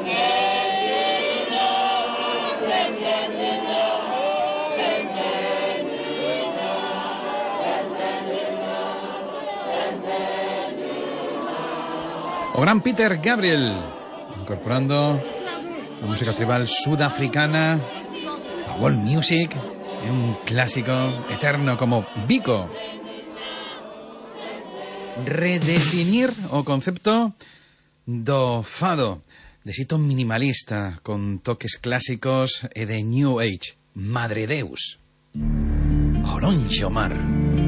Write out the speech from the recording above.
O gran Peter Gabriel, incorporando la música tribal sudafricana a world music, y un clásico eterno como Biko. Redefinir o concepto do fado, de xeito minimalista, con toques clásicos e de New Age. Madre Deus. Oronxe o mar.